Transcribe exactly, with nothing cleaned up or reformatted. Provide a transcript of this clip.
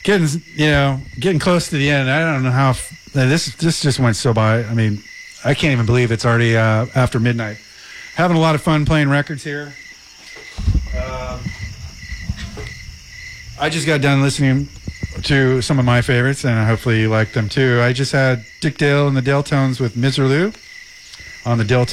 getting, you know, getting close to the end. I don't know how f- this this just went so by. I mean, I can't even believe it's already uh, after midnight. Having a lot of fun playing records here. Um, I just got done listening to some of my favorites, and hopefully you like them too. I just had Dick Dale and the Deltones with Miserlou on the Deltones.